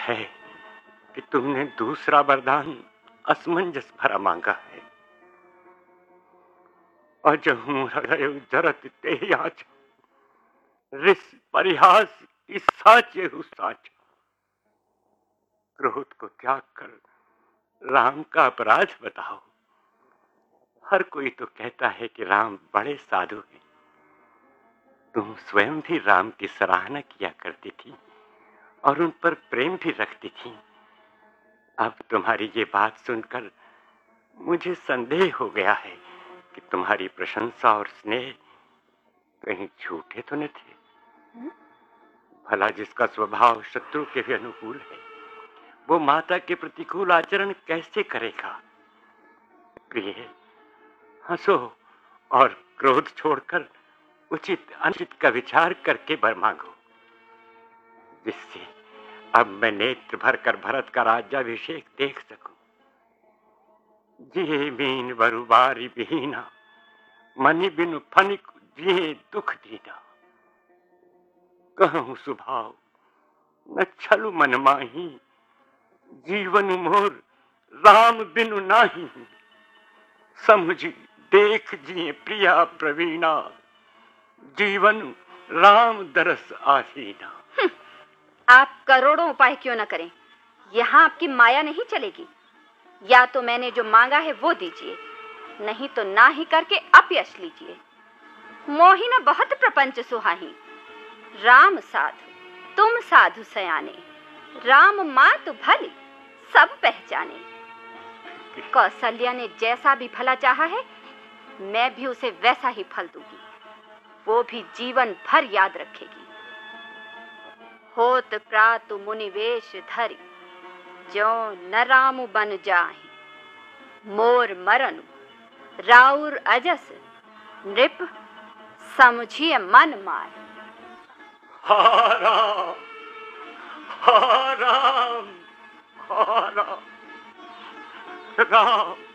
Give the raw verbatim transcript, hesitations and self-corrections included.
है कि तुमने दूसरा वरदान असमंजस भरा मांगा है। अजहू हृदय जरत ते याच रिस परिहास इस साचे हु साच। क्रोध को त्याग कर राम का अपराध बताओ। हर कोई तो कहता है कि राम बड़े साधु हैं। तुम स्वयं भी राम की सराहना किया करती थी और उन पर प्रेम भी रखती थी। अब तुम्हारी ये बात सुनकर मुझे संदेह हो गया है कि तुम्हारी प्रशंसा और स्नेह कहीं झूठे तो न थे। भला जिसका स्वभाव शत्रु के भी अनुकूल है, वो माता के प्रतिकूल आचरण कैसे करेगा? प्रिय, हंसो और क्रोध छोड़कर उचित अनुचित का विचार करके वर मांगो, जिससे अब मैं नेत्र भर कर भरत का राज्याभिषेक देख सकूं। जिये मीन बरुबारी बिहीना, मनि बिनु फनिक जिये दुख दीना। कहूं सुभाव न छलु मन माही, जीवन मोर राम बिनु नाही। समझी देख जिये प्रिया प्रवीणा, जीवन राम दरस आसीना। आप करोड़ों उपाय क्यों न करें, यहाँ आपकी माया नहीं चलेगी। या तो मैंने जो मांगा है वो दीजिए, नहीं तो ना ही करके अपयश लीजिए। मोही न बहुत प्रपंच सुहाही, राम साधु तुम साधु सयाने। राम मातु भली सब पहचाने। कौशल्या ने जैसा भी भला चाहा है, मैं भी उसे वैसा ही फल दूंगी। वो भी जीवन भर याद रखेगी। होत प्रातु मुनिवेश धरि, जो न राम बन जाहि। मोर मरनु राउर अजस, नृप समझिए मन मार। हा राम, हा राम, हा राम, राम